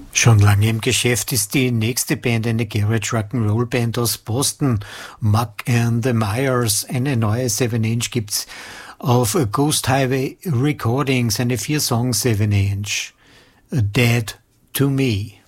Schon lange im Geschäft ist die nächste Band eine Garage Rock'n'Roll Band aus Boston, Muck and the Myers. Eine neue 7-Inch gibt's auf Ghost Highway Recordings, eine 4-Song 7-Inch. Dead to Me.